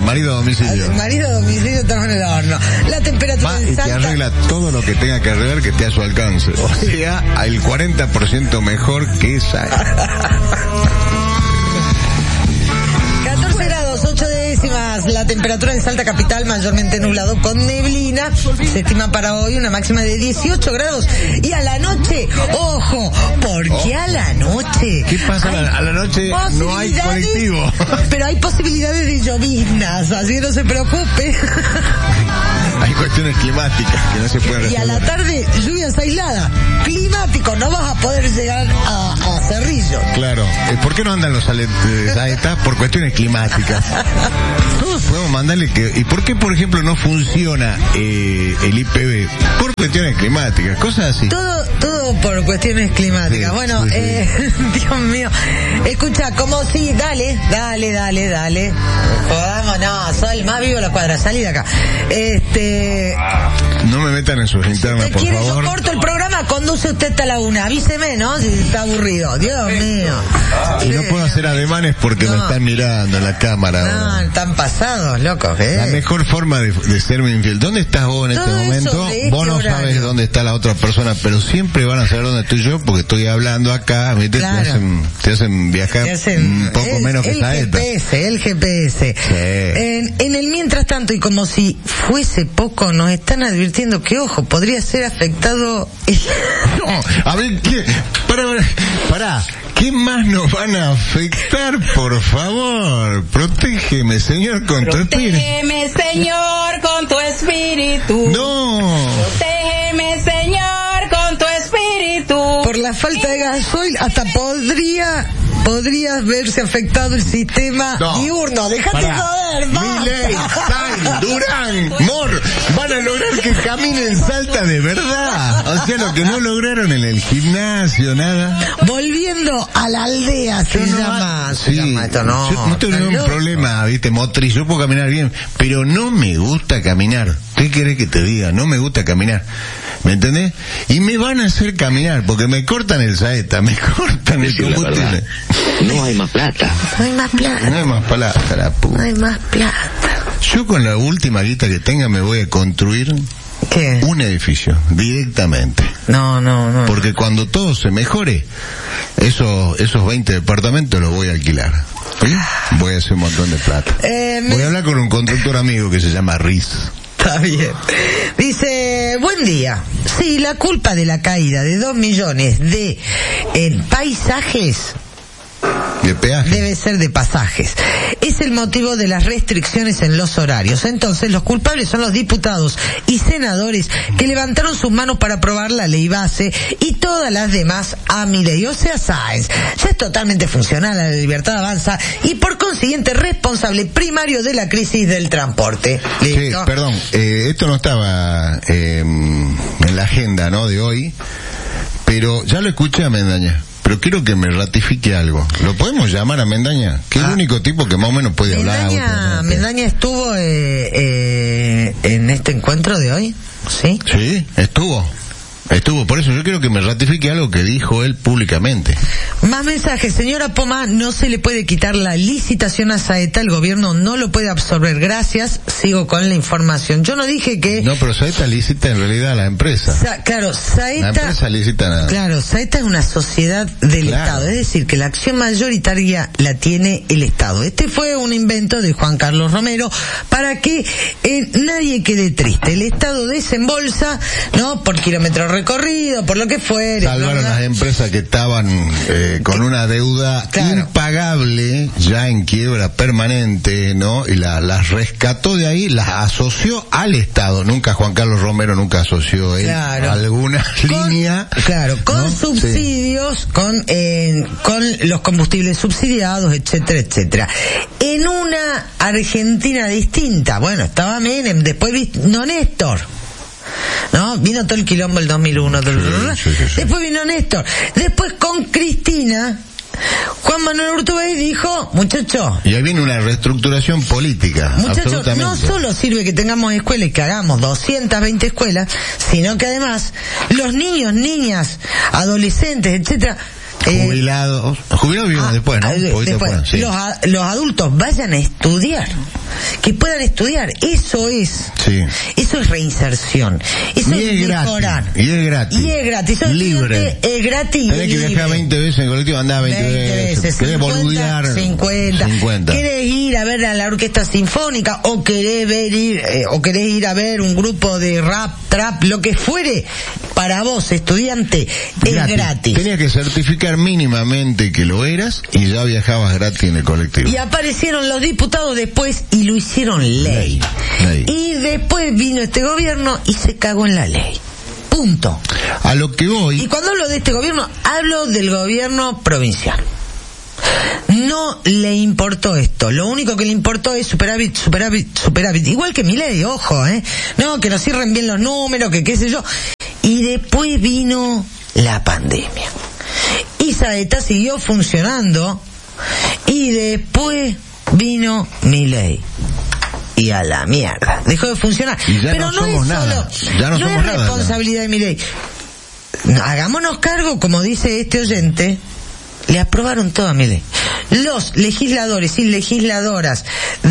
marido a domicilio. Marido a domicilio, estamos en el horno. La temperatura Va y te arregla todo lo que tenga que arreglar que esté a su alcance. O sea, el 40% mejor que esa. 14 grados, 8 décimas. La temperatura en Salta capital, mayormente nublado con neblina. Se estima para hoy una máxima de 18 grados. Y a la noche, ojo, porque a la noche... ¿Qué pasa a la noche? No hay colectivo. Pero hay posibilidades de lloviznas, así que no se preocupe. Hay cuestiones climáticas que no se pueden resolver. Y a la tarde, lluvias aisladas. Climático, no vas a poder llegar a Cerrillo. Claro. ¿Por qué no andan los Saetas? Por cuestiones climáticas. Todos podemos mandarle que... ¿Y por qué, por ejemplo, no funciona el IPV? Por cuestiones climáticas, cosas así. Todo por cuestiones climáticas. Sí, bueno, sí. Dios mío. Escucha, como si... Dale. Jodamos, no, soy el más vivo de la cuadra. Salí de acá. No me metan en sus internas, por favor. Yo corto el programa, conduce usted hasta la 1. Avíseme, ¿no? Si está aburrido. Dios mío. Y no puedo hacer ademanes porque me están mirando en la cámara. No, están pasados, locos, La mejor forma de serme infiel. ¿Dónde estás vos en este momento? Vos no sabes dónde está la otra persona, pero siempre van a saber dónde estoy yo porque estoy hablando acá. Claro. Te hacen viajar un poco menos que Saeta. El GPS. Sí. En el mientras tanto, y como si fuese poco, nos están advirtiendo que, ojo, podría ser afectado... No, a ver, pará. ¿Qué más nos van a afectar, por favor? Protégeme, Señor, con tu espíritu. Protégeme, Señor, con tu espíritu. No. Protégeme, Señor, con tu espíritu. Por la falta de gasoil, hasta podría verse afectado el sistema diurno. Déjate joder, Milei, Sainz, Durán, Mor van a lograr que caminen Salta de verdad. O sea, lo que no lograron en el gimnasio, nada. Volviendo a la aldea, se llama esto, no. Yo no tengo ningún problema, viste, motriz, yo puedo caminar bien, pero no me gusta caminar. ¿Qué querés que te diga? No me gusta caminar. ¿Me entendés? Y me van a hacer caminar, porque me cortan el Saeta, me cortan el combustible. No hay más plata. No hay más plata, la puta. No hay más plata. Yo con la última guita que tenga me voy a construir un edificio, directamente. No. Porque cuando todo se mejore, esos 20 departamentos los voy a alquilar. ¿Sí? Voy a hacer un montón de plata. Voy a hablar con un constructor amigo que se llama Riz. Está bien. Dice, buen día. Sí, la culpa de la caída de 2 millones de paisajes de peaje debe ser de pasajes. Es el motivo de las restricciones en los horarios. Entonces, los culpables son los diputados y senadores que levantaron sus manos para aprobar la ley base y todas las demás a Milei. O sea, Sáenz ya es totalmente funcional a la libertad avanza y por consiguiente responsable primario de la crisis del transporte. ¿Listo? Sí, perdón, esto no estaba en la agenda, ¿no?, de hoy, pero ya lo escuché a Mendaña. Pero quiero que me ratifique algo. ¿Lo podemos llamar a Mendaña? Que es el único tipo que más o menos puede hablar. Mendaña estuvo en este encuentro de hoy, ¿sí? Sí, estuvo. Por eso yo quiero que me ratifique algo que dijo él públicamente. Más mensajes. Señora Poma, no se le puede quitar la licitación a Saeta, el gobierno no lo puede absorber. Gracias, sigo con la información. Yo no dije que... No, pero Saeta licita en realidad a la empresa. Claro, Saeta... La empresa licita nada. Claro, Saeta es una sociedad del Estado, es decir, que la acción mayoritaria la tiene el Estado. Este fue un invento de Juan Carlos Romero para que nadie quede triste. El Estado desembolsa, ¿no?, por kilómetro recorrido, por lo que fuere. Salvaron las empresas que estaban con una deuda impagable, ya en quiebra permanente, ¿no? Y las rescató de ahí, las asoció al Estado. Nunca Juan Carlos Romero asoció alguna línea. Claro, con subsidios, con los combustibles subsidiados, etcétera, etcétera. En una Argentina distinta. Bueno, estaba Menem, después vino Néstor. ¿No? Vino todo el quilombo el 2001. Sí. Después vino Néstor. Después con Cristina, Juan Manuel Urtubey dijo, muchachos. Y ahí viene una reestructuración política. Muchachos, no solo sirve que tengamos escuelas y que hagamos 220 escuelas, sino que además los niños, niñas, adolescentes, etcétera, jubilados viven después, ¿no? Después. Sí. Los adultos vayan a estudiar. que puedan estudiar. Eso es reinserción. Eso es mejorar. Y es gratis. Eso libre. Es gratis. Tenés que viajar 20 veces en el colectivo, andá 20 veces. Querés boludear 50. Querés ir a ver a la orquesta sinfónica o querés ir a ver un grupo de rap, trap, lo que fuere, para vos, estudiante, es gratis. Tenías que certificar mínimamente que lo eras y ya viajabas gratis en el colectivo. Y aparecieron los diputados después y lo hicieron ley. Y después vino este gobierno y se cagó en la ley. Punto. A lo que voy. Y cuando hablo de este gobierno, hablo del gobierno provincial. No le importó esto. Lo único que le importó es superávit. Igual que Milei, ojo, No, que nos cierren bien los números, que qué sé yo. Y después vino la pandemia. Y Saeta siguió funcionando. Y después vino Milei. Y a la mierda. Dejó de funcionar. Pero no es nada. No es responsabilidad de Milei. Hagámonos cargo, como dice este oyente. Le aprobaron todo a Milei. Los legisladores y legisladoras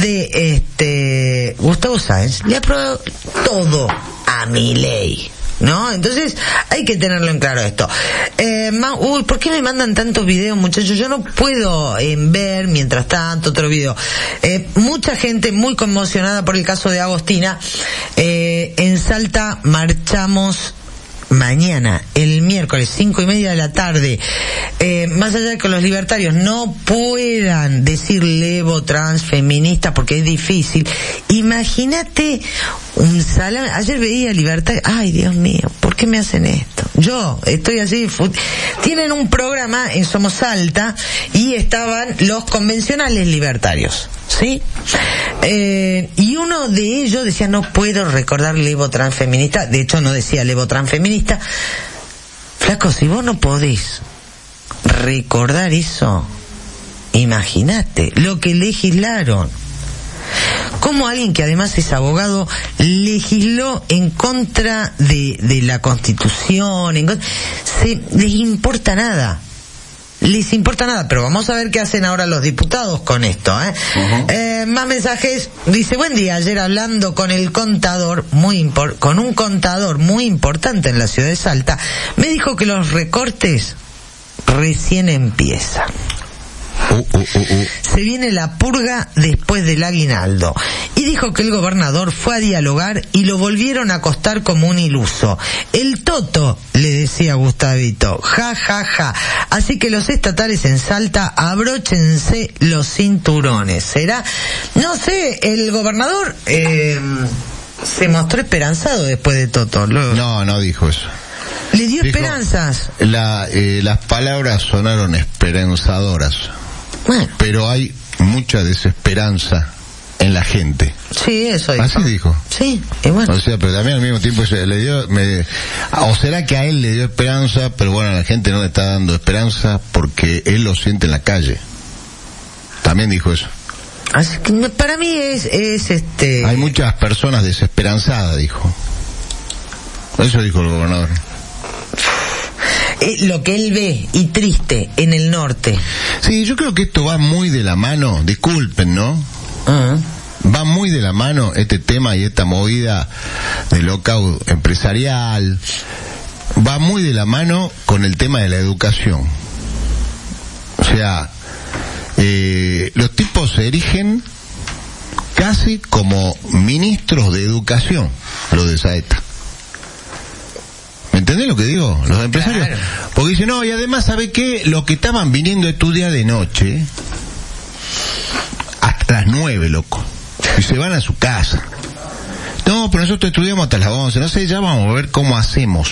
de Gustavo Sáenz le aprobaron todo a Milei, ¿no? Entonces hay que tenerlo en claro esto. ¿Por qué me mandan tantos videos, muchachos? Yo no puedo ver mientras tanto otro video. Mucha gente muy conmocionada por el caso de Agostina. En Salta marchamos mañana, el miércoles, 5:30 de la tarde. Más allá de que los libertarios no puedan decir levo, trans, feminista, porque es difícil, imagínate un salame. Ayer veía libertarios, ay Dios mío, ¿por qué me hacen esto? Yo estoy así, tienen un programa en Somos Salta y estaban los convencionales libertarios, ¿sí? Y uno de ellos decía, no puedo recordar levo transfeminista. De hecho no decía levo transfeminista. Flaco, si vos no podés recordar eso, imagínate lo que legislaron. Como alguien que además es abogado legisló en contra de la Constitución, les importa nada. Pero vamos a ver qué hacen ahora los diputados con esto, Más mensajes. Dice, buen día, ayer hablando con el contador, con un contador muy importante en la ciudad de Salta, me dijo que los recortes recién empiezan. Se viene la purga después del aguinaldo. Y dijo que el gobernador fue a dialogar y lo volvieron a acostar como un iluso. El toto, le decía Gustavito. Ja, ja, ja. Así que los estatales en Salta, abróchense los cinturones. ¿Será? No sé, el gobernador se mostró esperanzado después de Toto. No dijo eso. Le dio esperanzas. Las palabras sonaron esperanzadoras. Bueno. Pero hay mucha desesperanza en la gente. Sí, eso dijo. Así dijo. Sí, y bueno. O sea, pero también al mismo tiempo o será que a él le dio esperanza, pero bueno, a la gente no le está dando esperanza porque él lo siente en la calle. También dijo eso. Así que para mí es Hay muchas personas desesperanzadas, dijo. Eso dijo el gobernador. Lo que él ve y triste en el norte. Sí, yo creo que esto va muy de la mano, disculpen, ¿no? Va muy de la mano este tema y esta movida de lockout empresarial, va muy de la mano con el tema de la educación. O sea, los tipos se erigen casi como ministros de educación, los de Saeta. ¿Me entendés lo que digo? Los empresarios. Claro. Porque dicen, no, y además, ¿sabe qué? Los que estaban viniendo a estudiar de noche, hasta las 9, loco. Y se van a su casa. No, pero nosotros estudiamos hasta las 11. No sé, ya vamos a ver cómo hacemos.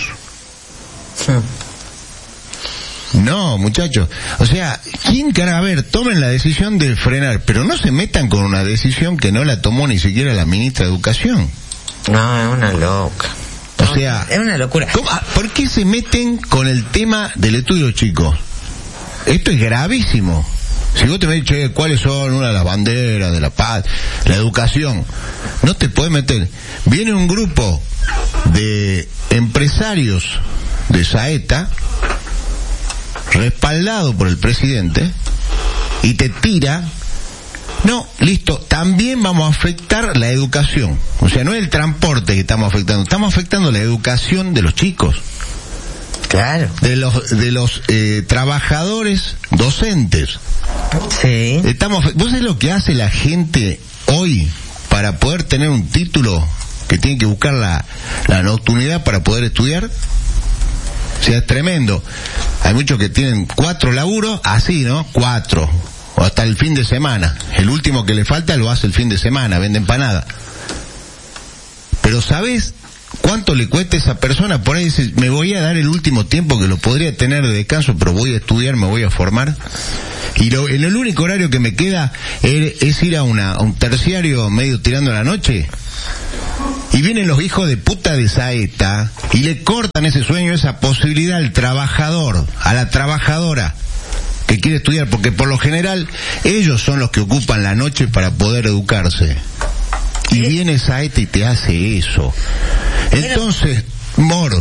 No, muchachos. O sea, ¿quién cara? A ver, tomen la decisión de frenar, pero no se metan con una decisión que no la tomó ni siquiera la ministra de Educación. No, es una loca. O sea, es una locura. ¿Por qué se meten con el tema del estudio, chicos? Esto es gravísimo. Si vos te ves, che, ¿cuáles son una de las banderas de la paz? La educación. No te puedes meter. Viene un grupo de empresarios de Saeta, respaldado por el presidente, y te tira No, listo, también vamos a afectar la educación. O sea, no es el transporte que estamos afectando la educación de los chicos. Claro. De los trabajadores docentes. Sí. ¿Vos sabés lo que hace la gente hoy para poder tener un título que tiene que buscar la nocturnidad para poder estudiar? O sea, es tremendo. Hay muchos que tienen 4 laburos, así, ¿no? 4. O hasta el fin de semana. El último que le falta lo hace el fin de semana, vende empanada. Pero ¿sabés cuánto le cuesta a esa persona? Por ahí dice, me voy a dar el último tiempo que lo podría tener de descanso, pero voy a estudiar, me voy a formar. Y en el único horario que me queda es ir a un terciario medio tirando la noche. Y vienen los hijos de puta de Saeta y le cortan ese sueño, esa posibilidad al trabajador, a la trabajadora que quiere estudiar, porque por lo general ellos son los que ocupan la noche para poder educarse. Y viene Saeta y te hace eso. Entonces, Moro,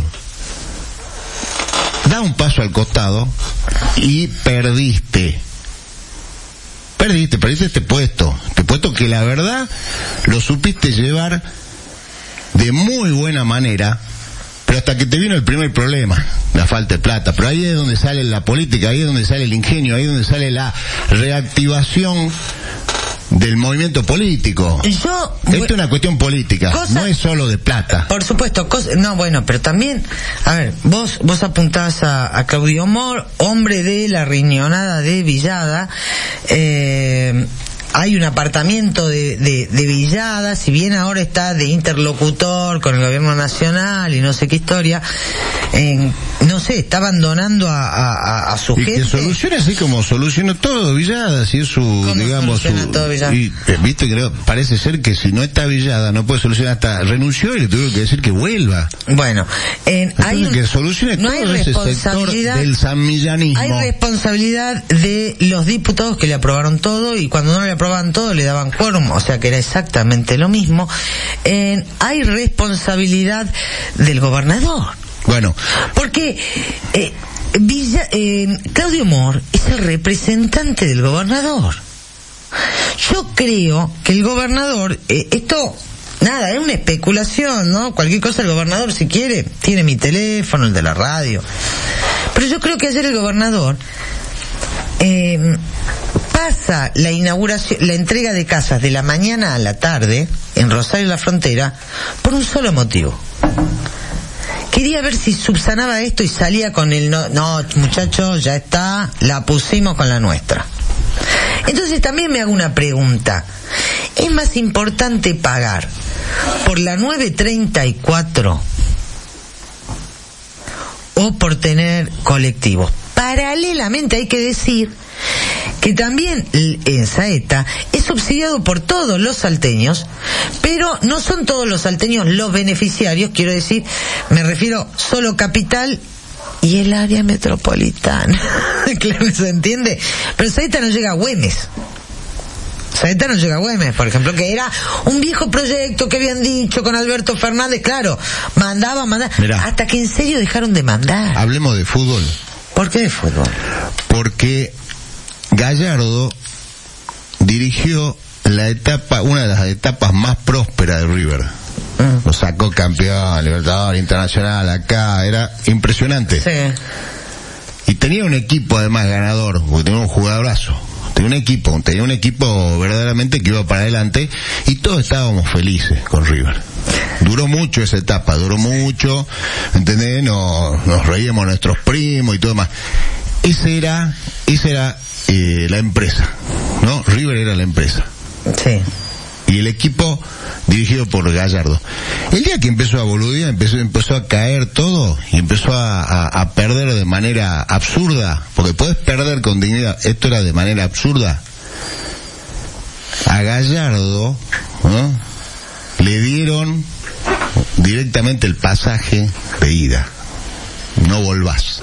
da un paso al costado y perdiste este puesto. Este puesto que la verdad lo supiste llevar de muy buena manera, pero hasta que te vino el primer problema, la falta de plata. Pero ahí es donde sale la política, ahí es donde sale el ingenio, ahí es donde sale la reactivación del movimiento político. Esto es una cuestión política, no es solo de plata. Por supuesto, pero también, a ver, vos apuntás a Claudio Mor, hombre de la riñonada de Villada. Hay un apartamento de Villada, si bien ahora está de interlocutor con el gobierno nacional y no sé qué historia, está abandonando a su gente. Y que solucione así como solucionó todo Villada, si es su, digamos, todo Villada? Y viste que parece ser que si no está Villada no puede solucionar, hasta renunció y le tuvieron que decir que vuelva. Bueno, que solucione no todo ese sector del sanmillanismo. Hay responsabilidad de los diputados que le aprobaron todo, y cuando no le aprobaban todo le daban quórum, o sea que era exactamente lo mismo. Hay responsabilidad del gobernador. Bueno, porque Claudio Mor es el representante del gobernador. Yo creo que el gobernador, esto, nada, es una especulación, ¿no? Cualquier cosa el gobernador, si quiere, tiene mi teléfono, el de la radio. Pero yo creo que ayer el gobernador pasa la inauguración, la entrega de casas de la mañana a la tarde en Rosario La Frontera por un solo motivo. Quería ver si subsanaba esto y salía con el no muchachos, ya está, la pusimos con la nuestra. Entonces también me hago una pregunta. ¿Es más importante pagar por la 934 o por tener colectivos? Paralelamente hay que decir que también en Saeta es subsidiado por todos los salteños, pero no son todos los salteños los beneficiarios, quiero decir, me refiero solo capital y el área metropolitana. Claro, ¿se entiende? Pero Saeta no llega a Güemes. Por ejemplo, que era un viejo proyecto que habían dicho con Alberto Fernández, claro, mandaba, mirá, hasta que en serio dejaron de mandar. Hablemos de fútbol. ¿Por qué de fútbol? Porque Gallardo dirigió una de las etapas más prósperas de River. Lo sacó campeón, Libertador, Internacional, acá, era impresionante. Sí. Y tenía un equipo además ganador, porque tenía un jugadorazo. Tenía un equipo verdaderamente que iba para adelante, y todos estábamos felices con River. Duró mucho esa etapa, ¿entendés? Nos reíamos nuestros primos y todo más. Esa era la empresa, ¿no? River era la empresa. Sí. Y el equipo dirigido por Gallardo. El día que empezó a boludear, empezó a caer todo y empezó a perder de manera absurda, porque podés perder con dignidad, esto era de manera absurda. A Gallardo, ¿no?, le dieron directamente el pasaje de ida. No volvás.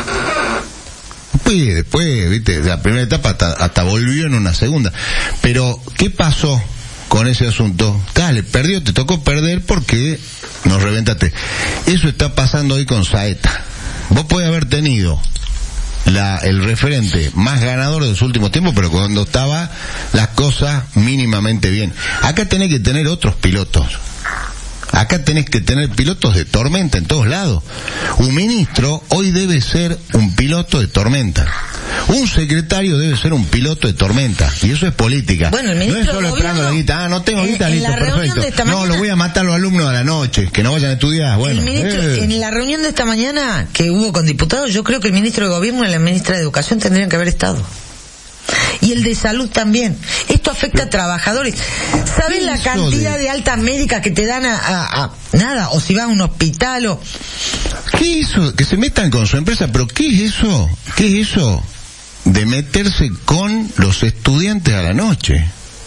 Después, viste, la primera etapa hasta volvió en una segunda. Pero, ¿qué pasó con ese asunto? Dale, perdió, te tocó perder porque nos reventaste. Eso está pasando hoy con Saeta. Vos podés haber tenido el referente más ganador de los últimos tiempos, pero cuando estaba las cosas mínimamente bien. Acá tenés que tener otros pilotos. Acá tenés que tener pilotos de tormenta en todos lados. Un ministro hoy debe ser un piloto de tormenta. Un secretario debe ser un piloto de tormenta. Y eso es política. Bueno, el ministro no es solo esperando la guita. No tengo guita, listo, perfecto. No, lo voy a matar a los alumnos a la noche, que no vayan a estudiar. Bueno, el ministro, en la reunión de esta mañana que hubo con diputados, yo creo que el ministro de Gobierno y la ministra de Educación tendrían que haber estado. Y el de salud también. Esto afecta a trabajadores. ¿Sabes la cantidad de altas médicas que te dan a nada? O si vas a un hospital o... ¿Qué es eso? Que se metan con su empresa. ¿Pero qué es eso? ¿Qué es eso de meterse con los estudiantes a la noche?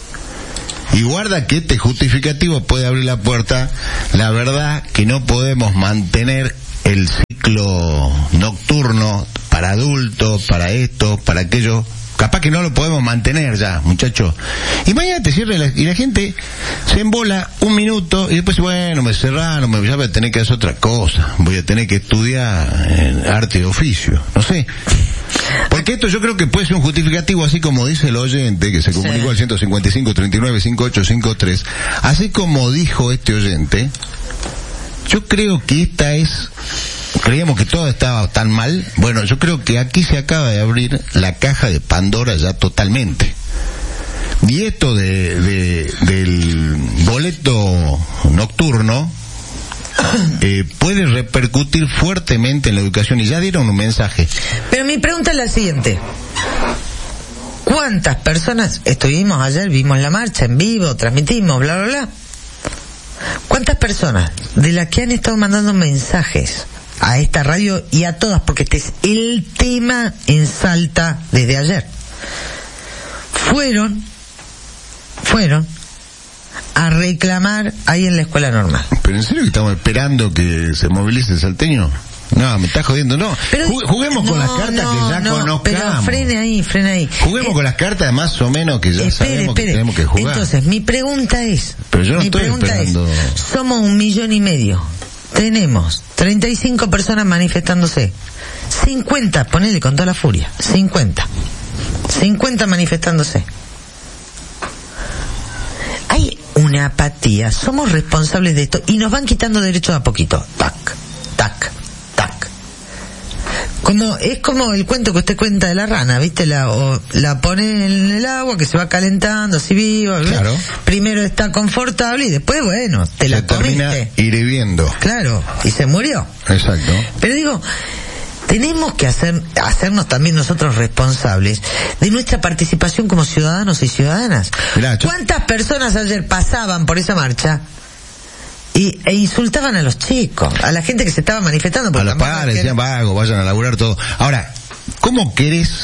Y guarda que este justificativo puede abrir la puerta. La verdad que no podemos mantener el ciclo nocturno para adultos, para esto, para aquello. Capaz que no lo podemos mantener ya, muchachos. Y mañana te cierra y la gente se embola un minuto y después, bueno, me cerraron, ya voy a tener que hacer otra cosa. Voy a tener que estudiar en arte y oficio. No sé. Porque esto yo creo que puede ser un justificativo, así como dice el oyente, que se comunicó al 155-39-5853. Así como dijo este oyente, yo creo que creíamos que todo estaba tan mal. Bueno, yo creo que aquí se acaba de abrir la caja de Pandora ya totalmente. Y esto del boleto nocturno puede repercutir fuertemente en la educación, y ya dieron un mensaje. Pero mi pregunta es la siguiente: ¿cuántas personas estuvimos ayer, vimos la marcha en vivo, transmitimos, bla, bla, bla? ¿Cuántas personas de las que han estado mandando mensajes a esta radio y a todas, porque este es el tema en Salta desde ayer, fueron a reclamar ahí en la escuela normal? ¿Pero en serio que estamos esperando que se movilice el salteño? No, me estás jodiendo, no. Pero, juguemos con las cartas que ya conozcamos. Pero frene ahí. Juguemos con las cartas más o menos que ya sabemos que tenemos que jugar. Entonces, mi pregunta es... Pero yo no estoy esperando... somos 1,5 millones. Tenemos 35 personas manifestándose. 50, ponele con toda la furia. 50 manifestándose. Hay una apatía. Somos responsables de esto y nos van quitando derechos a poquito. Tac. Es como el cuento que usted cuenta de la rana, ¿viste? La pone en el agua que se va calentando, así viva. Claro. Primero está confortable y después, bueno, te la termina hirviendo. Claro, y se murió. Exacto. Pero digo, tenemos que hacernos también nosotros responsables de nuestra participación como ciudadanos y ciudadanas. Mirá, ¿cuántas personas ayer pasaban por esa marcha e insultaban a los chicos, a la gente que se estaba manifestando? A los padres decían vagos, vayan a laburar todo. Ahora, ¿cómo querés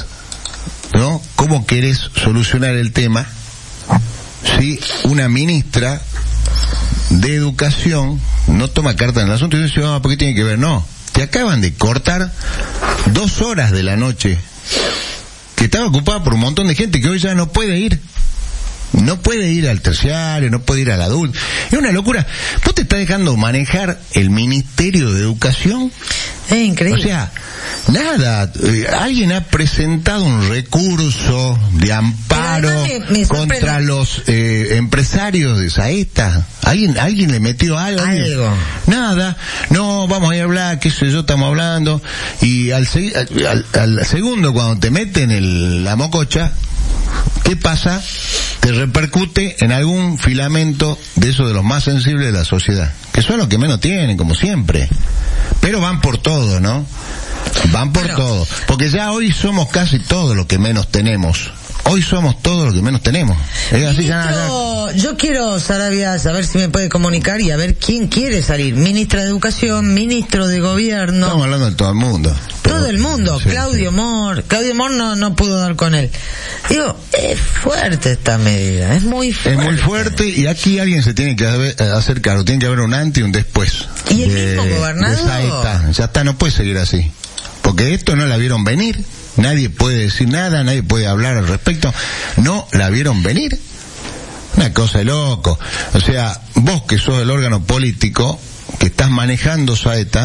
solucionar el tema si una ministra de Educación no toma carta en el asunto y dice, ¿por qué tiene que ver? No, te acaban de cortar 2 horas de la noche que estaba ocupada por un montón de gente que hoy ya no puede ir. No puede ir al terciario, no puede ir al adulto. Es una locura. ¿Vos te estás dejando manejar el Ministerio de Educación? Es increíble. O sea, nada. Alguien ha presentado un recurso de amparo contra los empresarios de Saeta. ¿Alguien le metió algo? Nada. No, vamos a ir a hablar, qué sé yo, estamos hablando. Y al segundo, cuando te meten la mococha, ¿qué pasa? Te repercute en algún filamento de esos de los más sensibles de la sociedad, que son los que menos tienen, como siempre. Pero van por todo, ¿no? Van por todo. Porque ya hoy somos casi todo lo que menos tenemos. Hoy somos todo lo que menos tenemos. Es así. Ministro, yo quiero, Sarabia, saber si me puede comunicar y a ver quién quiere salir. Ministra de Educación, ministro de Gobierno. Estamos hablando de todo el mundo. Todo el mundo. Sí, Claudio Mor. Claudio Mor no pudo dar con él. Digo, es fuerte esta medida. Es muy fuerte. Es muy fuerte y aquí alguien se tiene que hacer cargo. Tiene que haber un antes y un después. ¿Y el mismo gobernador? Ya está, no puede seguir así. Porque esto no la vieron venir. Nadie puede decir nada, nadie puede hablar al respecto. No la vieron venir. Una cosa de loco. O sea, vos que sos el órgano político, que estás manejando Saeta,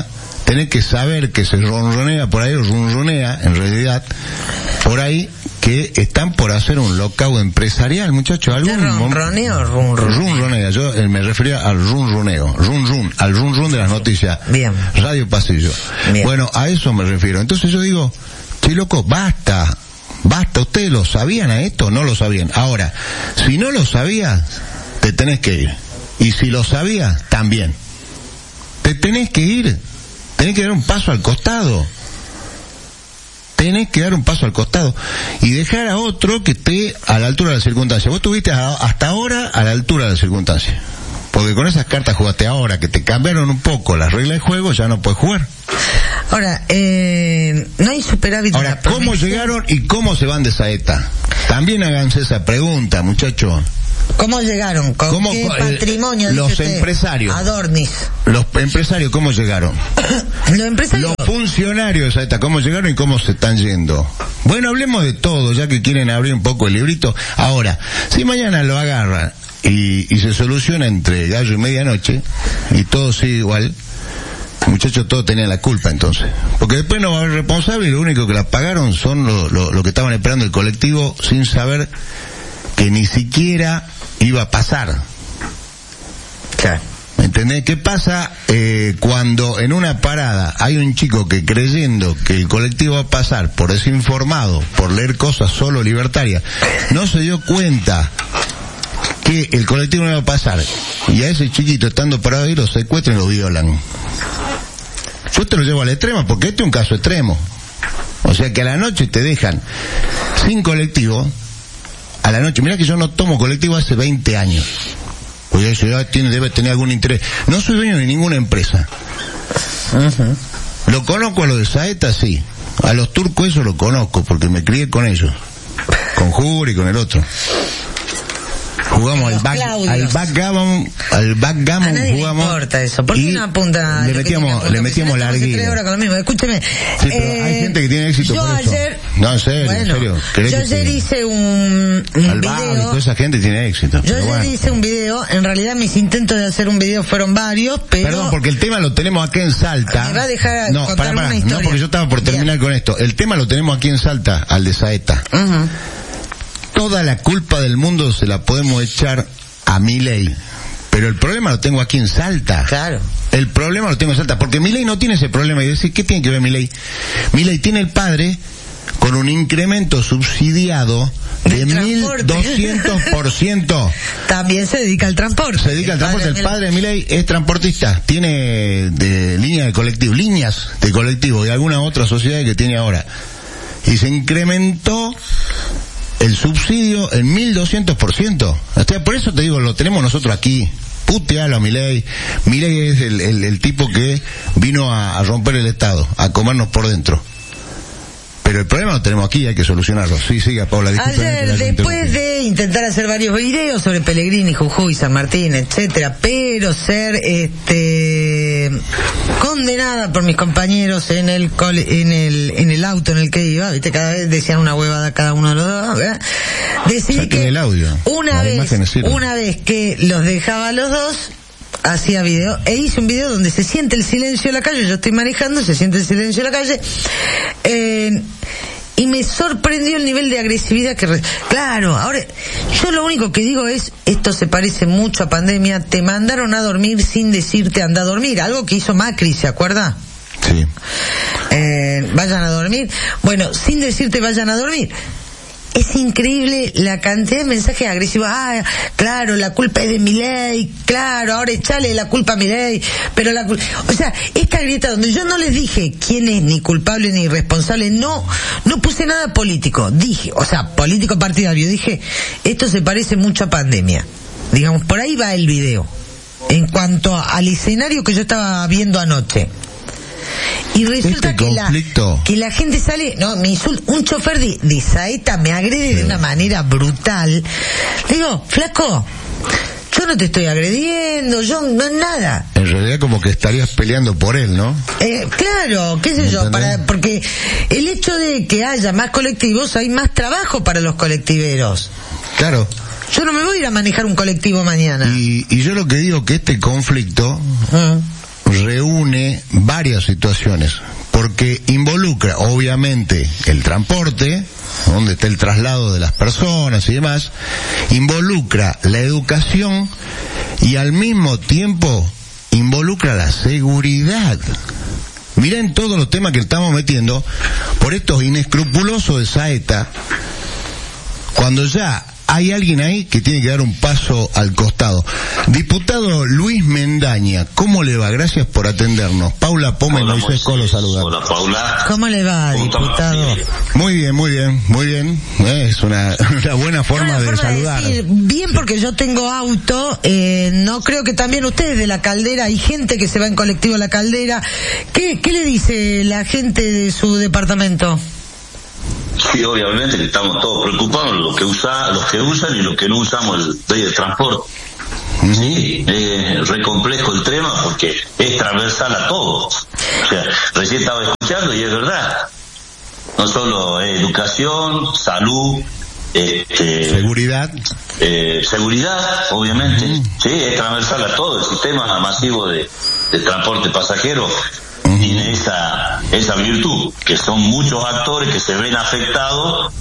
tenés que saber que se ronronea por ahí, o runronea, en realidad, por ahí, que están por hacer un lockout empresarial, muchachos. ¿Ronroneo o runroneo? Runronea, yo me refería al runroneo, al run de las noticias. Bien. Radio Pasillo. Bien. Bueno, a eso me refiero. Entonces yo digo, che, loco, basta, ¿ustedes lo sabían a esto? No lo sabían. Ahora, si no lo sabías, te tenés que ir. Y si lo sabías, también. Te tenés que ir. Tenés que dar un paso al costado. Y dejar a otro que esté a la altura de la circunstancia. Vos estuviste hasta ahora a la altura de la circunstancia. Porque con esas cartas jugaste ahora, que te cambiaron un poco las reglas de juego, ya no puedes jugar. Ahora, no hay superávit. Ahora, ¿cómo llegaron y cómo se van de Saeta? También háganse esa pregunta, muchachos. ¿Cómo llegaron? ¿Con qué patrimonio? Los empresarios. Adornis. Los empresarios, ¿cómo llegaron? Los empresarios. Los funcionarios de Saeta, ¿cómo llegaron y cómo se están yendo? Bueno, hablemos de todo, ya que quieren abrir un poco el librito. Ahora, si mañana lo agarran y se soluciona entre gallo y medianoche, y todo sigue igual, muchachos, todos tenían la culpa entonces. Porque después no va a haber responsable y lo único que la pagaron son lo que estaban esperando el colectivo sin saber que ni siquiera iba a pasar. Claro. ¿Me entendés? ¿Qué pasa cuando en una parada hay un chico que, creyendo que el colectivo va a pasar, por desinformado, por leer cosas solo libertarias, no se dio cuenta que el colectivo no iba a pasar, y a ese chiquito, estando parado ahí, lo secuestran y lo violan? Yo te lo llevo al extremo, porque este es un caso extremo. O sea que a la noche te dejan sin colectivo. A la noche, mirá que yo no tomo colectivo hace 20 años. Porque eso ya debe tener algún interés. No soy dueño de ninguna empresa. Uh-huh. Lo conozco a los de Saeta, sí. A los turcos eso lo conozco, porque me crié con ellos. Con Juri y con el otro. Jugamos al backgammon jugamos. No importa eso. ¿Por qué no apunta? Le metíamos la arguilla. Escúcheme. Sí, pero hay gente que tiene éxito yo por ayer, eso. No, en serio. Yo ayer hice un video. Toda esa gente tiene éxito. Yo ayer hice un video. En realidad mis intentos de hacer un video fueron varios, pero... Perdón, porque el tema lo tenemos aquí en Salta. Me va a dejar contar una historia. No, porque yo estaba por terminar con esto. El tema lo tenemos aquí en Salta, al de Saeta. Uh-huh. Toda la culpa del mundo se la podemos echar a Milei, pero el problema lo tengo aquí en Salta. Claro. El problema lo tengo en Salta, porque Milei no tiene ese problema. Y decir, ¿qué tiene que ver Milei? Milei tiene el padre con un incremento subsidiado de 1.200%. También se dedica al transporte. El padre de Milei es transportista, tiene líneas de colectivo y alguna otra sociedad que tiene ahora. Y se incrementó el subsidio en 1.200%. O sea, por eso te digo, lo tenemos nosotros aquí. Putealo a Milei. Milei es el tipo que vino a romper el Estado, a comernos por dentro. Pero el problema lo tenemos aquí, hay que solucionarlo. Sí, siga, Paula, disculpe. Ayer, después de intentar hacer varios videos sobre Pellegrini, Jujuy, San Martín, etcétera, pero ser condenada por mis compañeros en el auto en el que iba, viste, cada vez decían una huevada cada uno de los dos, ¿verdad? Decidí que el audio. Una vez que los dejaba a los dos, hacía video, e hice un video donde se siente el silencio de la calle. Yo estoy manejando, se siente el silencio de la calle, y me sorprendió el nivel de agresividad claro, ahora yo lo único que digo es, esto se parece mucho a pandemia. Te mandaron a dormir sin decirte anda a dormir, algo que hizo Macri, ¿se acuerda? Sí. Vayan a dormir, bueno, sin decirte vayan a dormir. Es increíble la cantidad de mensajes agresivos. Ah, claro, la culpa es de Milei, claro, ahora echale la culpa a Milei, pero o sea, esta grieta donde yo no les dije quién es ni culpable ni responsable, no puse nada político, dije, o sea, político partidario, dije, esto se parece mucho a pandemia. Digamos, por ahí va el video. En cuanto al escenario que yo estaba viendo anoche. Y resulta que la gente sale, me insulta, un chofer de Saeta me agrede de una manera brutal. Le digo, flaco, yo no te estoy agrediendo, yo no es nada. En realidad como que estarías peleando por él, ¿no? Claro, qué sé yo, porque el hecho de que haya más colectivos, hay más trabajo para los colectiveros. Claro. Yo no me voy a ir a manejar un colectivo mañana. Y yo lo que digo que este conflicto reúne varias situaciones, porque involucra obviamente el transporte, donde está el traslado de las personas y demás, involucra la educación y al mismo tiempo involucra la seguridad. Miren todos los temas que estamos metiendo por estos inescrupulosos de Saeta, cuando ya hay alguien ahí que tiene que dar un paso al costado. Diputado Luis Mendaña, ¿cómo le va? Gracias por atendernos. Paula Poma y Moisés Colo saludan. Hola, Paula. ¿Cómo le va, diputado? Muy bien. Es una buena forma de saludar. Bien, porque yo tengo auto, no creo que también ustedes de La Caldera, hay gente que se va en colectivo a La Caldera. ¿Qué le dice la gente de su departamento? Sí, obviamente que estamos todos preocupados, los que usan y los que no usamos el medio de transporte. Sí, re complejo el tema porque es transversal a todos. O sea, recién estaba escuchando y es verdad. No solo educación, salud, seguridad, obviamente. Sí, es transversal a todo el sistema masivo de transporte pasajero. Tiene esa virtud, que son muchos actores que se ven afectados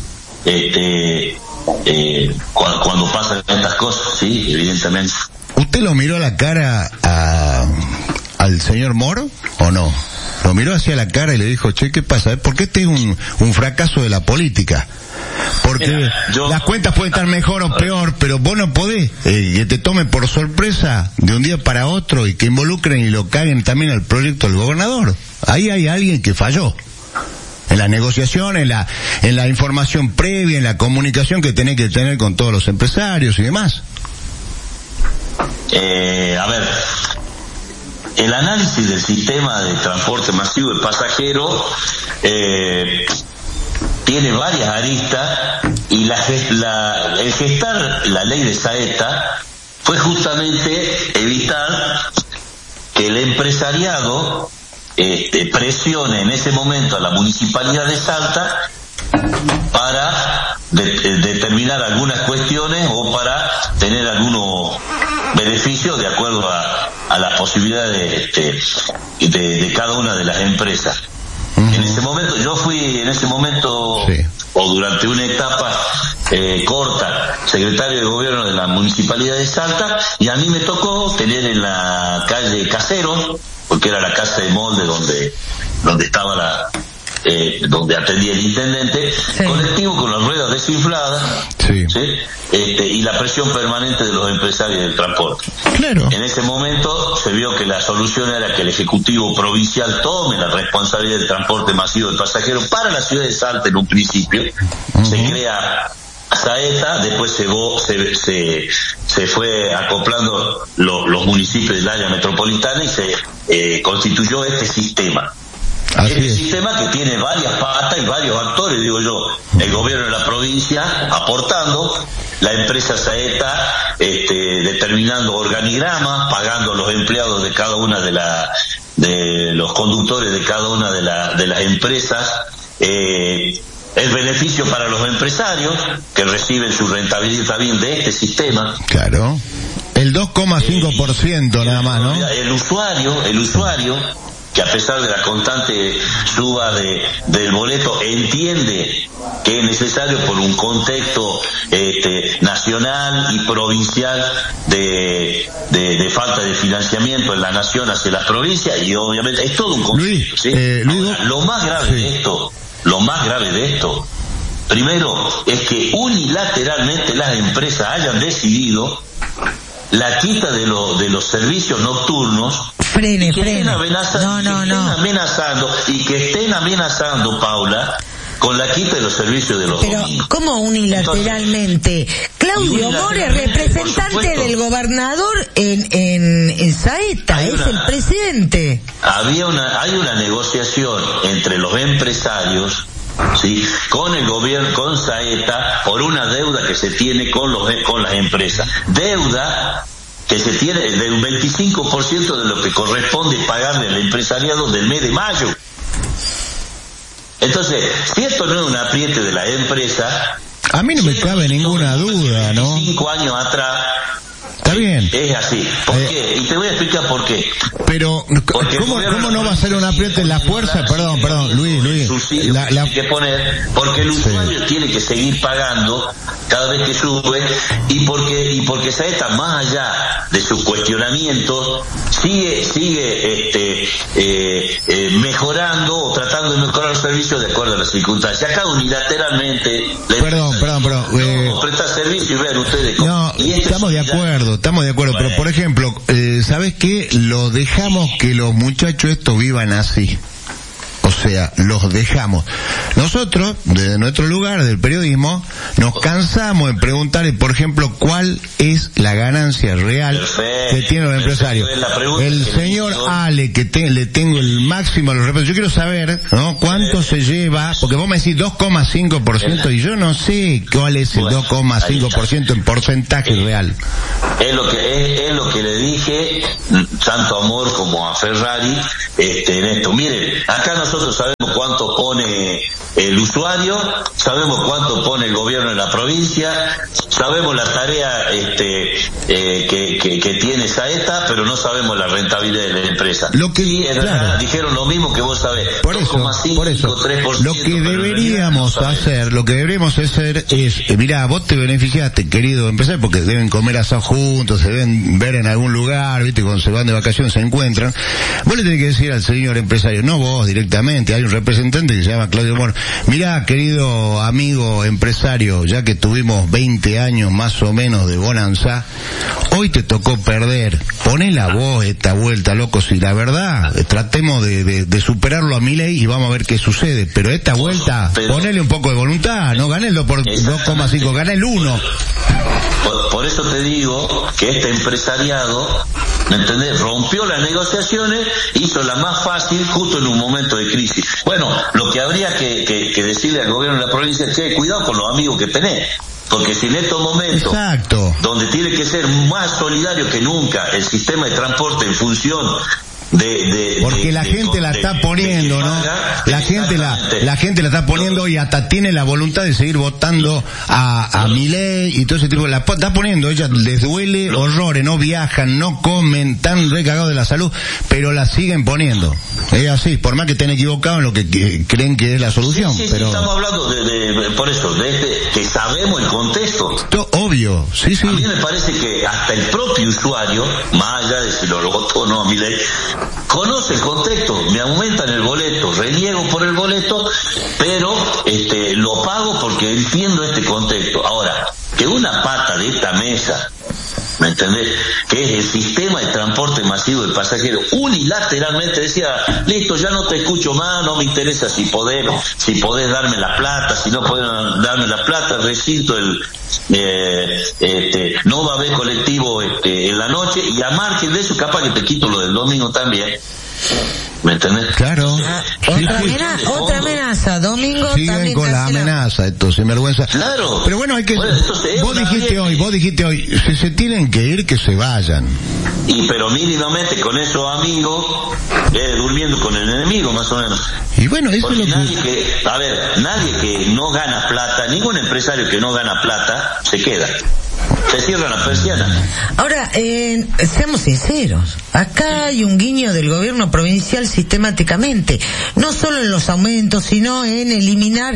cuando pasan estas cosas, sí, evidentemente. ¿Usted lo miró a la cara al señor Moro o no? Lo miró hacia la cara y le dijo, che, ¿qué pasa? ¿Por qué este es un fracaso de la política? Porque las cuentas pueden estar mejor o peor, pero vos no podés que te tomen por sorpresa de un día para otro y que involucren y lo caguen también al proyecto del gobernador. Ahí hay alguien que falló en la negociación, en la información previa, en la comunicación que tenés que tener con todos los empresarios y demás. A ver, el análisis del sistema de transporte masivo de pasajeros tiene varias aristas y el gestar la ley de Saeta fue justamente evitar que el empresariado presione en ese momento a la municipalidad de Salta para determinar algunas cuestiones o para tener algunos beneficios de acuerdo a las posibilidades de cada una de las empresas. En ese momento, yo fui o durante una etapa corta, secretario de gobierno de la municipalidad de Salta, y a mí me tocó tener en la calle Caseros, porque era la casa de molde donde estaba donde atendía el intendente, colectivo con las ruedas desinfladas, y la presión permanente de los empresarios del transporte. Claro. En ese momento se vio que la solución era que el Ejecutivo Provincial tome la responsabilidad del transporte masivo de pasajeros para la ciudad de Salta en un principio. Se crea Saeta, después se fue acoplando los municipios del área metropolitana y se constituyó este sistema. Sistema que tiene varias patas y varios actores, digo yo, el gobierno de la provincia aportando, la empresa Saeta determinando organigramas, pagando los empleados de cada una de los conductores de cada una de las empresas, el beneficio para los empresarios que reciben su rentabilidad también de este sistema. Claro. El 2,5% nada más, ¿no? El usuario que a pesar de la constante suba del boleto entiende que es necesario por un contexto nacional y provincial de falta de financiamiento en la nación hacia las provincias, y obviamente es todo un contexto. ¿Sí? Ahora, lo más grave de esto, primero, es que unilateralmente las empresas hayan decidido la quita de los servicios nocturnos. Frene. Que estén amenazando, Paula, con la quita de los servicios de los domingos. ¿Cómo unilateralmente? Claudio More, representante del gobernador en Saeta, es el presidente. Hay una negociación entre los empresarios, sí, con el gobierno, con Saeta, por una deuda que se tiene con las empresas. Deuda que se tiene del 25% de lo que corresponde pagarle al empresariado del mes de mayo. Entonces, si esto no es un apriete de la empresa, a mí no me cabe ninguna duda, ¿no? 5 años atrás, está bien. Es Es así. ¿Por qué? Y te voy a explicar por qué. Pero, ¿cómo no va a ser un apriete en la fuerza? Perdón, Luis. Subsidio tiene que poner, porque el usuario tiene que seguir pagando cada vez que sube, y porque Saeta, más allá de su cuestionamiento, sigue mejorando o tratando de mejorar los servicios de acuerdo a las circunstancias. Acá unilateralmente perdón, prestar servicio y ver ustedes cómo. No, estamos de acuerdo, bueno. Pero por ejemplo, ¿sabes qué? Lo dejamos que los muchachos estos vivan así. O sea, los dejamos. Nosotros, desde nuestro lugar del periodismo, nos cansamos en preguntarle, por ejemplo, cuál es la ganancia real que tienen los empresarios. El señor Ale, que le tengo el máximo a los representantes, yo quiero saber, ¿no? ¿Cuánto se lleva? Porque vos me decís 2,5% y yo no sé cuál es el 2,5% en porcentaje real. Es lo que le dije, tanto a Amor como a Ferrari, en esto. Miren, acá nosotros sabemos cuánto pone el usuario, sabemos cuánto pone el gobierno en la provincia, sabemos la tarea que tiene Saeta, pero no sabemos la rentabilidad de la empresa. Claro, dijeron lo mismo que vos sabés. Por eso, 3%. Lo que deberíamos hacer es, mirá, vos te beneficiaste, querido empresario, porque deben comer asado juntos, se deben ver en algún lugar, viste, cuando se van de vacaciones se encuentran. Vos le tenés que decir al señor empresario, no vos directamente, hay un representante que se llama Claudio Amor. Mirá, querido amigo empresario, ya que tuvimos 20 años más o menos de bonanza, hoy te tocó perder. Poné la voz esta vuelta, loco, si la verdad, tratemos de superarlo a Milei y vamos a ver qué sucede. Pero esta vuelta, ponele un poco de voluntad, no gané el 2,5, gané el 1. Por eso te digo que este empresariado, ¿me entendés?, rompió las negociaciones, hizo la más fácil justo en un momento de crisis. Bueno, lo que habría que decirle al gobierno de la provincia es que cuidado con los amigos que tenés. Porque si en estos momentos, donde tiene que ser más solidario que nunca el sistema de transporte en función porque la gente la está poniendo, ¿no? La gente la está poniendo y hasta tiene la voluntad de seguir votando a Milei y todo ese tipo, la está poniendo, ella les duele horrores, no viajan, no comen, están recagados de la salud, pero la siguen poniendo. Es así, por más que estén equivocados en lo que creen que es la solución. Sí, pero estamos hablando por eso, que sabemos el contexto. Obvio, sí. A mí me parece que hasta el propio usuario, más allá de si lo votó o no a Milei, conoce el contexto, me aumentan el boleto, reniego por el boleto, pero lo pago porque entiendo este contexto. Ahora, que una pata de esta mesa, ¿me entendés?, que es el sistema de transporte masivo de pasajeros, unilateralmente decía, listo, ya no te escucho más, no me interesa si podés darme la plata, si no podés darme la plata, rescinto no va a haber colectivo en la noche, y a margen de eso capaz que te quito lo del domingo también. ¿Me entendés? Claro. Otra amenaza, domingo también. Con la amenaza, esto, sinvergüenza. Claro. Pero bueno, hay que... Vos dijiste hoy, si se tienen que ir, que se vayan. Pero mínimamente con esos amigos, durmiendo con el enemigo, más o menos. Y bueno, eso porque es lo que... nadie que no gana plata, ningún empresario que no gana plata, se queda. Se cierra la persiana. Ahora, seamos sinceros, acá hay un guiño del gobierno provincial sistemáticamente, no solo en los aumentos, sino en eliminar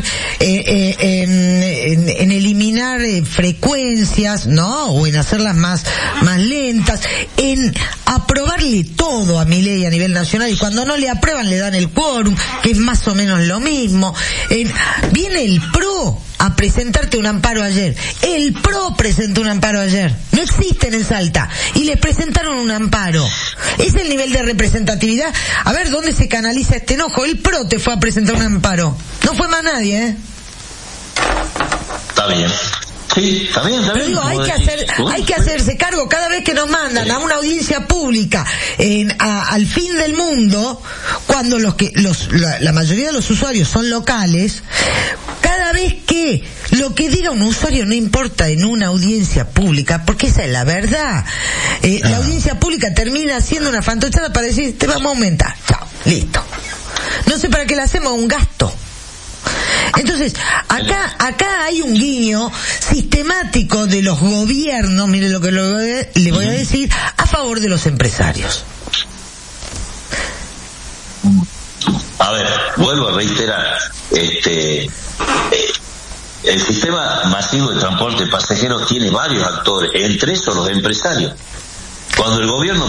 frecuencias, ¿no? O en hacerlas más lentas, en aprobarle todo a Milei a nivel nacional, y cuando no le aprueban le dan el quórum, que es más o menos lo mismo. Viene el PRO a presentarte un amparo ayer. El PRO presentó un amparo ayer. No existen en Salta. Y les presentaron un amparo. Es el nivel de representatividad. A ver, ¿dónde se canaliza este enojo? El PRO te fue a presentar un amparo. No fue más nadie, ¿eh? Está bien. Sí, está bien. Pero digo, hay que hacerse cargo cada vez que nos mandan a una audiencia pública al fin del mundo, cuando la mayoría de los usuarios son locales. Cada vez que lo que diga un usuario no importa en una audiencia pública, porque esa es la verdad. La audiencia pública termina siendo una fantochada para decir, te vamos a aumentar. Chao, listo. No sé para qué le hacemos un gasto. Entonces, acá hay un guiño sistemático de los gobiernos, mire lo que le voy a decir, favor de los empresarios. A ver, vuelvo a reiterar, el sistema masivo de transporte de pasajeros tiene varios actores, entre esos los empresarios. Cuando el gobierno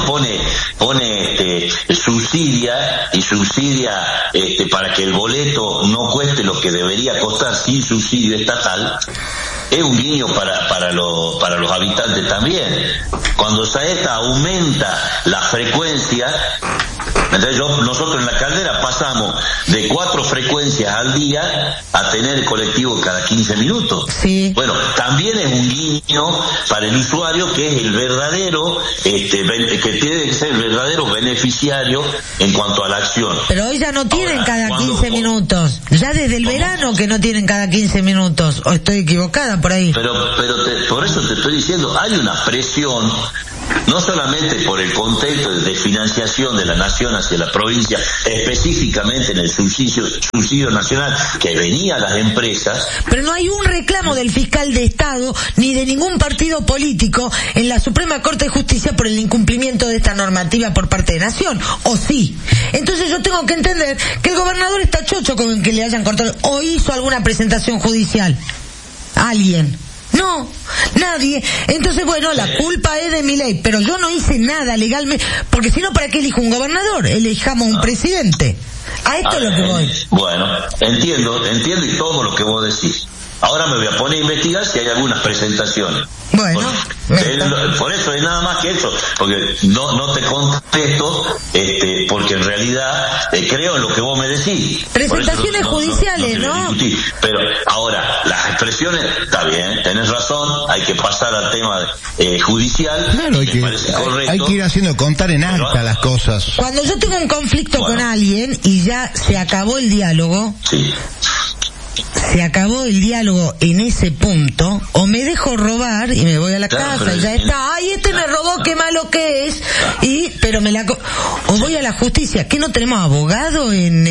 subsidia para que el boleto no cueste lo que debería costar sin subsidio estatal, es un guiño para los habitantes también. Cuando Saeta aumenta la frecuencia, entonces nosotros en La Caldera pasamos de 4 frecuencias al día a tener colectivo cada 15 minutos. Sí. Bueno, también es un guiño para el usuario, que es el verdadero, que tiene que ser el verdadero beneficiario en cuanto a la acción. Pero hoy ya no tienen cada 15 minutos. Ya desde el verano que no tienen cada 15 minutos. ¿O estoy equivocada por ahí? Pero por eso te estoy diciendo, hay una presión, no solamente por el contexto de financiación de la nación hacia la provincia, específicamente en el subsidio nacional que venía a las empresas. Pero no hay un reclamo del fiscal de Estado ni de ningún partido político en la Suprema Corte de Justicia por el incumplimiento de esta normativa por parte de Nación, ¿o sí? Entonces yo tengo que entender que el gobernador está chocho con que le hayan cortado, o hizo alguna presentación judicial. ¿Alguien? No, nadie. Entonces, bueno, la culpa es de Milei, pero yo no hice nada legalmente, porque si no, ¿para qué elijo un gobernador? Elijamos un presidente. A esto es lo que voy. Bueno, entiendo y tomo lo que vos decís. Ahora me voy a poner a investigar si hay algunas presentaciones. Bueno, por eso es nada más que eso, porque no te contesto, porque en realidad creo en lo que vos me decís. Presentaciones judiciales, ¿no? Pero ahora, las expresiones, está bien, tenés razón, hay que pasar al tema judicial. Claro, hay que ir haciendo contar en acta las cosas. Cuando yo tengo un conflicto con alguien y ya se acabó el diálogo, sí. Se acabó el diálogo en ese punto, o me dejo robar y me voy a la casa y ya está, ay, me robó, qué malo que es, o voy a la justicia. ¿Qué no tenemos abogado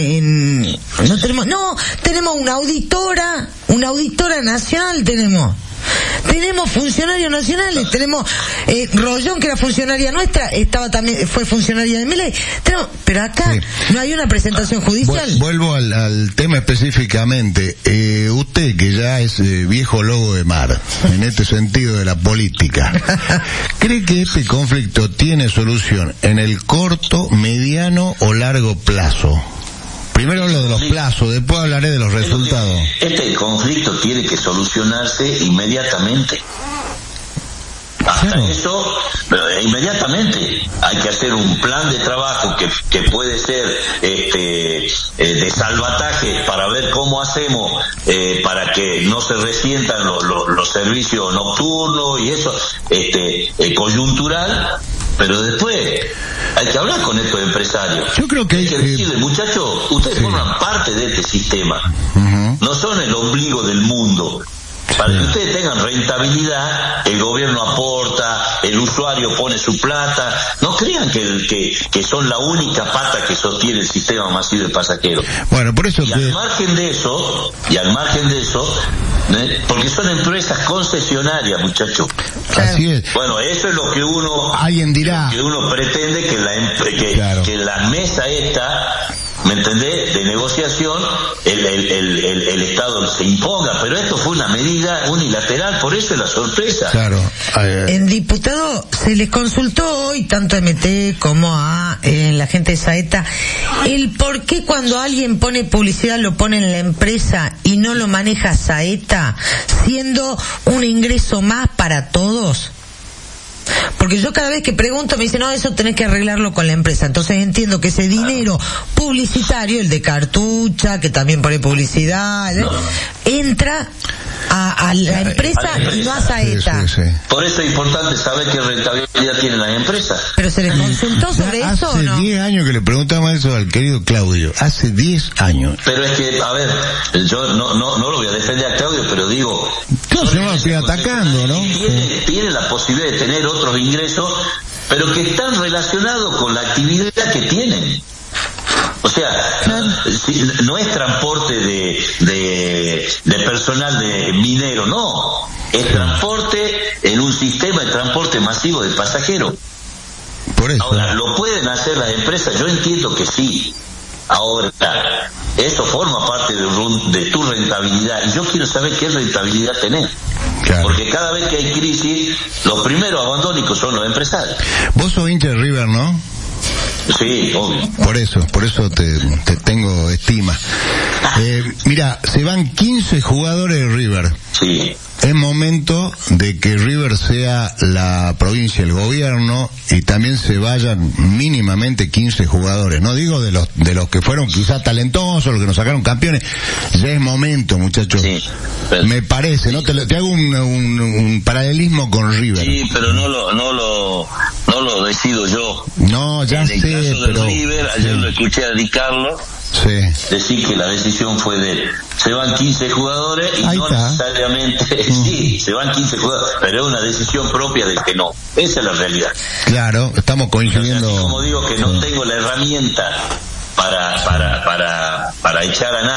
no tenemos una auditora nacional, tenemos funcionarios nacionales, tenemos Rollón, que era funcionaria nuestra, fue funcionaria de Milei, pero acá no hay una presentación judicial. Vuelvo al tema específicamente. Usted, que ya es viejo lobo de mar en este sentido de la política, ¿cree que este conflicto tiene solución en el corto, mediano o largo plazo? Primero hablo de los plazos, después hablaré de los resultados. Este conflicto tiene que solucionarse inmediatamente. Hasta eso, inmediatamente hay que hacer un plan de trabajo que puede ser de salvataje para ver cómo hacemos para que no se resientan los servicios nocturnos y eso, coyuntural. Pero después hay que hablar con estos empresarios. Yo creo que hay que decirles, muchachos, ustedes forman parte de este sistema. No son el ombligo del mundo. Para que ustedes tengan rentabilidad, el gobierno aporta, el usuario pone su plata. No crean que son la única pata que sostiene el sistema masivo de pasajeros. Bueno, por eso al margen de eso, porque son empresas concesionarias, muchachos. Así es. Bueno, eso es lo que alguien dirá, que uno pretende que la mesa esta, ¿me entendés?, de negociación, el Estado se imponga, pero esto fue una medida unilateral, por eso es la sorpresa. Claro. En diputado se les consultó hoy, tanto a MT como a la gente de Saeta, el por qué cuando alguien pone publicidad lo pone en la empresa y no lo maneja Saeta, siendo un ingreso más para todos. Porque yo cada vez que pregunto me dicen, no, eso tenés que arreglarlo con la empresa. Entonces entiendo que ese dinero publicitario, el de Cartucha, que también pone publicidad, entra a la empresa y no a Saeta. Sí. Por eso es importante saber qué rentabilidad tienen las empresas. ¿Pero se les consultó sobre eso o no? Hace 10 años que le preguntamos eso al querido Claudio. Hace 10 años. Pero es que, a ver, yo no lo voy a defender a Claudio, pero digo... No se va a seguir atacando, ¿no? Tiene la posibilidad de tener otros ingresos, pero que están relacionados con la actividad que tienen. O sea, no es transporte de personal de minero, no. Es transporte en un sistema de transporte masivo de pasajeros. Por eso. Ahora, ¿lo pueden hacer las empresas? Yo entiendo que sí. Ahora, eso forma parte de tu rentabilidad, y yo quiero saber qué rentabilidad tenés. Claro. Porque cada vez que hay crisis, los primeros abandónicos son los empresarios. Vos sos hincha de River, ¿no? Sí, obvio. Por eso te tengo estima. Mira, se van 15 jugadores de River. Sí. Es momento de que River sea la provincia, el gobierno, y también se vayan mínimamente 15 jugadores. No digo de los que fueron quizás talentosos, los que nos sacaron campeones. Ya es momento, muchachos. Sí, pero, me parece, ¿no? Te hago un paralelismo con River. Sí, pero no lo decido yo. No, ya sé, en el caso pero... de River, ayer lo escuché a Di Carlo decir que la decisión fue de él. Se van 15 jugadores y ahí no está. Necesariamente, sí, se van 15 jugadores, pero es una decisión propia del que no. Esa es la realidad. Claro, estamos coincidiendo. Como digo que no tengo la herramienta para echar a nadie.